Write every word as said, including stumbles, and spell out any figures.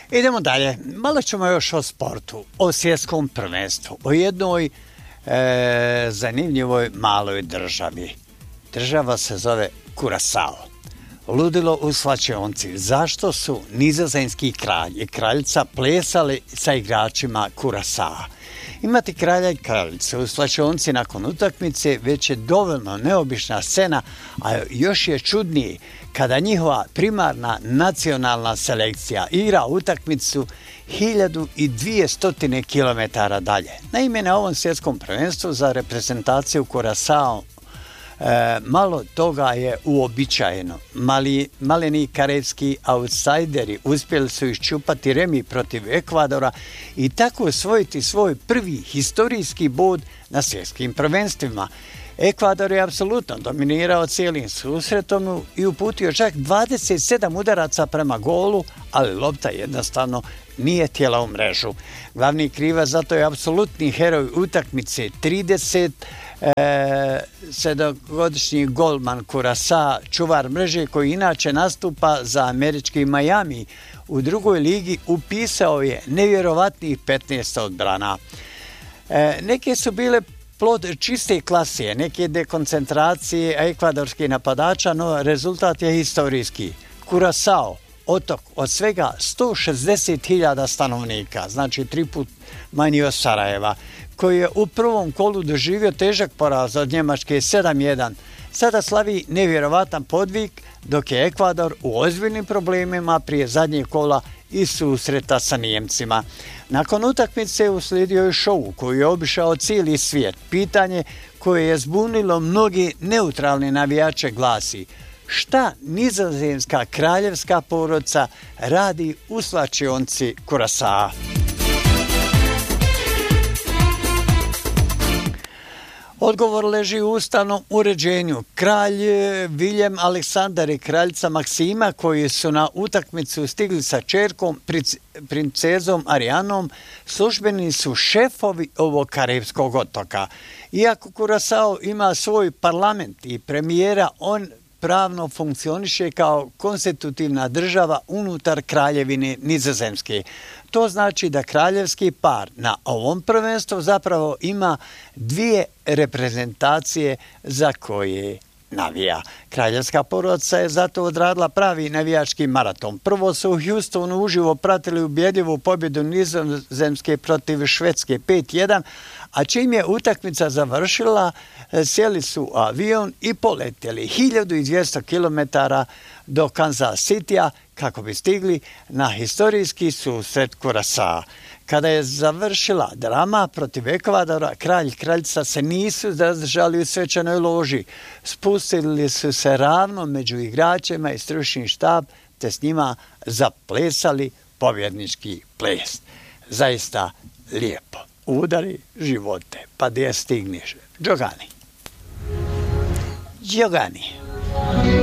Idemo dalje. Malo ćemo još o sportu, o svjetskom prvenstvu, o jednoj e, zanimljivoj maloj državi. Država se zove Kurasao. Ludilo u slačionci. Zašto su nizozemski kralj i kraljica plesali sa igračima Kurasao? Imati kralja i kraljice u slačionci nakon utakmice već je dovoljno neobična scena, a još je čudnije kada njihova primarna nacionalna selekcija igra utakmicu hiljadu dvjesto kilometara dalje. Naime, na ovom svjetskom prvenstvu za reprezentaciju Kurasao E, malo toga je uobičajeno. Mali, maleni karejski outsideri uspjeli su iščupati remi protiv Ekvadora i tako osvojiti svoj prvi historijski bod na svjetskim prvenstvima. Ekvador je apsolutno dominirao cijelim susretom i uputio čak dvadeset sedam udaraca prema golu, ali lopta jednostavno nije tijela u mrežu. Glavni krivac zato je apsolutni heroj utakmice, trideset sedmogodišnji golman Kurasa, čuvar mreže koji inače nastupa za američki Miami. U drugoj ligi upisao je nevjerovatnih petnaest odbrana. E, neke su bile plod čiste klasije, neke dekoncentracije ekvadorskih napadača, no rezultat je historijski. Kurasao, otok od svega sto šezdeset hiljada stanovnika, znači tri put manji od Sarajeva, koji je u prvom kolu doživio težak poraz od Njemačke sedam jedan, sada slavi nevjerovatan podvig, dok je Ekvador u ozbiljnim problemima prije zadnjeg kola i susreta sa Nijemcima. Nakon utakmice uslijedio je šou koji je obišao cijeli svijet. Pitanje koje je zbunilo mnogi neutralne navijače glasi: šta nizozemska kraljevska porodica radi u slačionci Kurasa? Odgovor leži u ustavnom uređenju. Kralj Viljem Aleksandar i kraljica Maksima, koji su na utakmicu stigli sa ćerkom princezom Arijanom, službeni su šefovi ovog karejskog otoka. Iako Kurasao ima svoj parlament i premijera, on pravno funkcioniše kao konstitutivna država unutar kraljevine Nizozemske. To znači da kraljevski par na ovom prvenstvu zapravo ima dvije reprezentacije za koje navija. Kraljevska porodica je zato odradila pravi navijački maraton. Prvo su u Houstonu uživo pratili ubjedljivu pobjedu Nizozemske protiv Švedske pet jedan, a čim je utakmica završila, sjeli su u avion i poletjeli hiljadu dvjesto kilometara do Kansas Citya kako bi stigli na historijski susret Kurasa. Kada je završila drama protiv Ekvadora, kralj i kraljica se nisu zadržali u svečanoj loži. Spustili su se ravno među igračima i stručni štab, te s njima zaplesali pobjednički ples. Zaista lijepo. Udari živote, pa gdje stigneš? Đogani. Đogani.